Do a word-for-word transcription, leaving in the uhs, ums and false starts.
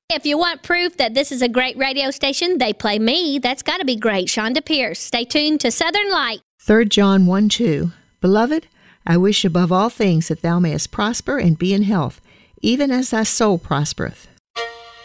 If you want proof that this is a great radio station, they play me. That's got to be great. Shonda Pierce. Stay tuned to Southern Light. Third John one two. Beloved, I wish above all things that thou mayest prosper and be in health, even as thy soul prospereth.